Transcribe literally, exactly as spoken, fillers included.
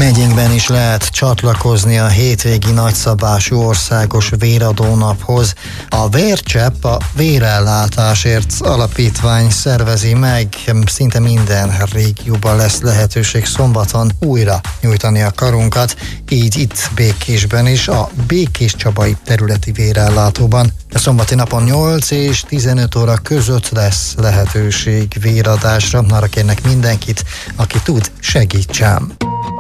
Megyénkben is lehet csatlakozni a hétvégi nagyszabású országos véradónaphoz. A Vércsepp a Vérellátásért Alapítvány szervezi meg, szinte minden régióban lesz lehetőség szombaton újra nyújtani a karunkat, így itt Békésben is, a Békés Csabai területi vérellátóban. A szombati napon nyolc és tizenöt óra között lesz lehetőség véradásra, arra kérnek mindenkit, aki tud, segítsen.